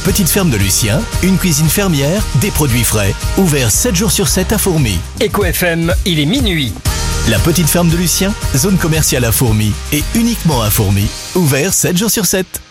petite ferme de Lucien, une cuisine fermière, des produits frais. Ouvert 7 jours sur 7 à Fourmies. Eco FM, il est minuit. La petite ferme de Lucien, zone commerciale à Fourmies et uniquement à Fourmies. Ouvert 7 jours sur 7.